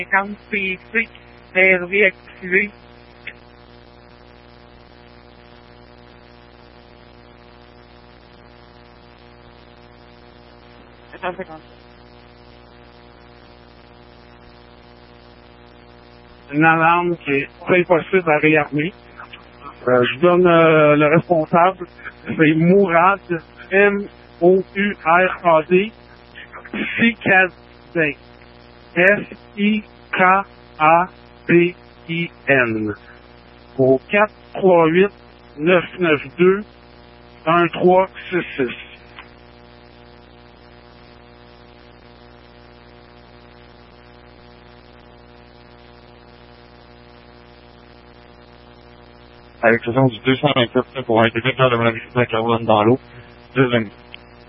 50 PC RV activé. Une alarme qui est très possible à réarmer. Je donne le responsable, c'est Mourad, M-O-U-R-A-D, Sikadin, S-I-K-A-D-I-N, au 438-992-1366. Avec le sens du 227 pour un détecteur de monoxyde de carbone dans l'eau, 2 minutes.